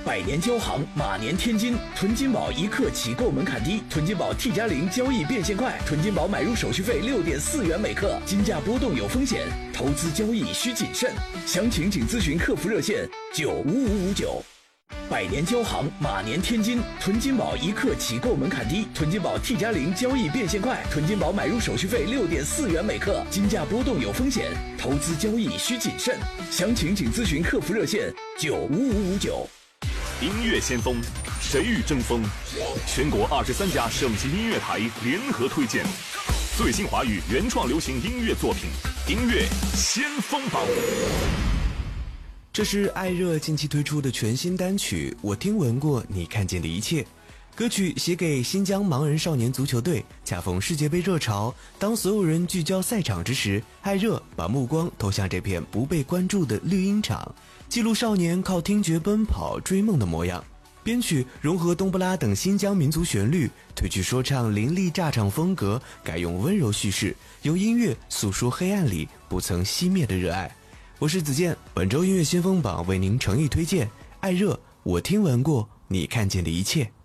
百年交行，马年天金。囤金宝一刻起购门槛低，囤金宝 T+0交易变现快，囤金宝买入手续费6.4元每克，金价波动有风险，投资交易需谨慎。详情请咨询客服热线95559。百年交行，马年天金。囤金宝一刻起购门槛低，囤金宝 T+0交易变现快，囤金宝买入手续费6.4元每克，金价波动有风险，投资交易需谨慎。详情请咨询客服热线95559。 音乐先锋，谁与争锋？全国23家省级音乐台联合推荐最新华语原创流行音乐作品，音乐先锋榜。 这是艾热近期推出的全新单曲《我听闻过你看见的一切》。歌曲写给新疆盲人少年足球队，恰逢世界杯热潮，当所有人聚焦赛场之时，艾热把目光投向这片不被关注的绿茵场，记录少年靠听觉奔跑追梦的模样。编曲融合冬不拉等新疆民族旋律，褪去说唱凌厉炸场风格，改用温柔叙事，用音乐诉说黑暗里不曾熄灭的热爱。我是子健，本周音乐先锋榜为您诚意推荐艾热《我听闻过你看见的一切》。